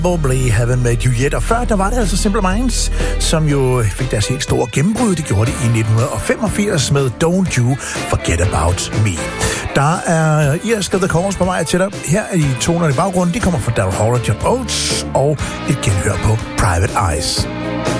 Probably Haven't Met You Yet. Og før, der var det altså Simple Minds, som jo fik deres helt store gennembrud. De gjorde det i 1985 med Don't You Forget About Me. Der er irske The Calls på vej til dig. Her er de tonerne i baggrunden. De kommer fra Daryl Hall og John Oates og et genhør på Private Eyes.